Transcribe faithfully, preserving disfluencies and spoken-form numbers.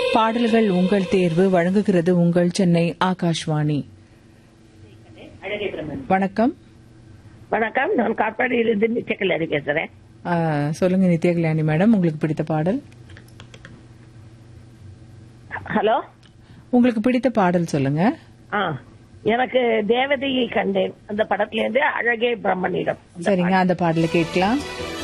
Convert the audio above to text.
பாடல்கள் உங்கள் தேர்வு வழங்குகிறது உங்கள் சென்னை ஆகாஷ்வாணி. வணக்கம். வணக்கம், நான் காட்பாடியிலிருந்து நித்ய கல்யாணி பேசுறேன். ஆ, சொல்லுங்க நித்ய கல்யாணி மேடம், உங்களுக்கு பிடித்த பாடல். ஹலோ, உங்களுக்கு பிடித்த பாடல் சொல்லுங்க. ஆ, எனக்கு தேவதையை கண்டேன் அந்த படத்துல இருந்து அழகே பிரம்மனிடம். சரிங்க, அந்த பாடலை கேட்கலாம்.